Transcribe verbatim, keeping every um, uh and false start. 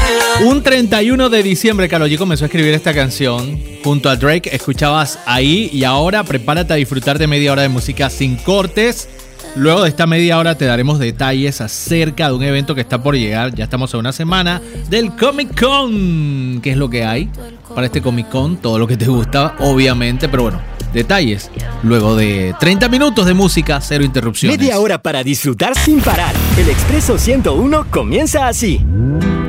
Un treinta y uno de diciembre, Karol G comenzó a escribir esta canción junto a Drake. Escuchabas Ahí y ahora prepárate a disfrutar de media hora de música sin cortes. Luego de esta media hora te daremos detalles acerca de un evento que está por llegar. Ya estamos a una semana del Comic Con. ¿Qué es lo que hay para este Comic Con? Todo lo que te gusta, obviamente, pero bueno, detalles luego de treinta minutos de música, cero interrupciones. Media hora para disfrutar sin parar. El Expreso ciento uno comienza así.